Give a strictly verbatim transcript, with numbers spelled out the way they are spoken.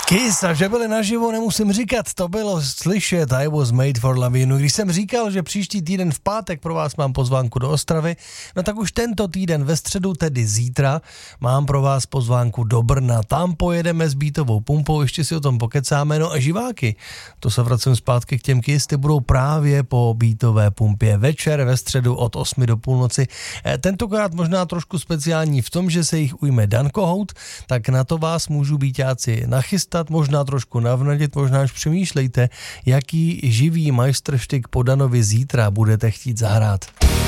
Kiss a že byli naživo, nemusím říkat, to bylo slyšet, I was made for love you. Když jsem říkal, že příští týden v pátek pro vás mám pozvánku do Ostravy, no tak už tento týden ve středu, tedy zítra, mám pro vás pozvánku do Brna. Tam pojedeme s beatovou pumpou, ještě si o tom pokecáme, no a živáky. To se vracím zpátky k těm Kiss, ty budou právě po beatové pumpě večer ve středu od osmi do půlnoci. Tentokrát možná trošku speciální v tom, že se jich ujme Dan Kohout, tak na to vás můžu beatáci nachystat, možná trošku navnadit, možná až přemýšlejte, jaký živý majstrštyk po Danovi zítra budete chtít zahrát.